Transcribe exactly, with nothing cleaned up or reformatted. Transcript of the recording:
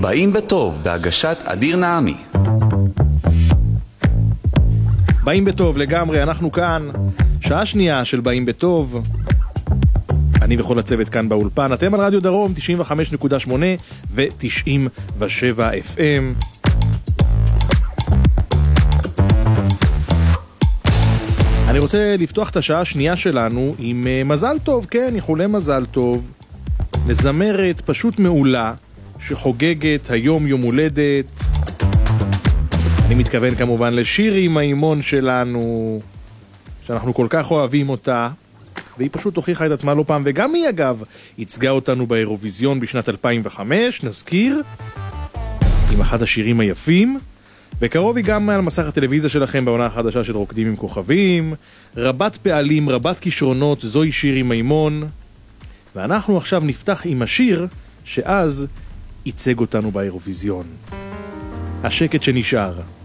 באים בטוב, בהגשת אדיר נעמי. באים בטוב לגמרי, אנחנו כאן, שעה שנייה של באים בטוב. אני וכל הצוות כאן באולפן, אתם על רדיו דרום תשעים וחמש נקודה שמונה ו-תשעים ושבע אף אם. אני רוצה לפתוח את השעה השנייה שלנו עם מזל טוב, כן, איחולי מזל טוב, לזמרת פשוט מעולה שחוגגת היום יום הולדת. אני מתכוון כמובן לשירי מימון שלנו, שאנחנו כל כך אוהבים אותה, והיא פשוט הוכיחה את עצמה לא פעם, וגם היא אגב ייצגה אותנו באירוויזיון בשנת אלפיים וחמש, נזכיר, עם אחד השירים היפים. בקרוב היא גם על מסך הטלוויזיה שלכם בעונה החדשה של רוקדים עם כוכבים. רבת פעלים, רבת כישרונות, זוהי שירי מימון. ואנחנו עכשיו נפתח עם השיר שאז ייצג אותנו באירוויזיון. השקט שנשאר.